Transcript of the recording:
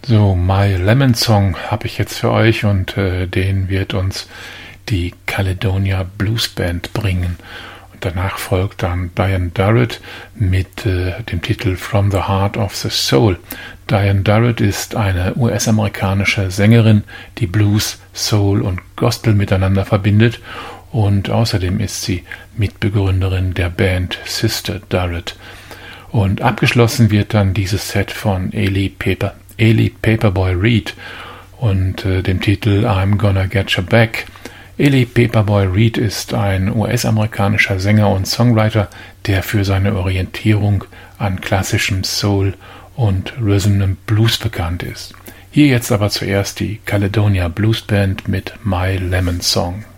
So, My Lemon Song habe ich jetzt für euch und den wird uns die Caledonia Blues Band bringen. Und danach folgt dann Diane Durrett mit dem Titel From the Heart of the Soul. Diane Durrett ist eine US-amerikanische Sängerin, die Blues, Soul und Gospel miteinander verbindet, und außerdem ist sie Mitbegründerin der Band Sister Durrett. Und abgeschlossen wird dann dieses Set von Eli Paperboy Reed und dem Titel I'm Gonna Get You Back. Eli Paperboy Reed ist ein US-amerikanischer Sänger und Songwriter, der für seine Orientierung an klassischem Soul und Rhythm and Blues bekannt ist. Hier jetzt aber zuerst die Caledonia Blues Band mit My Lemon Song.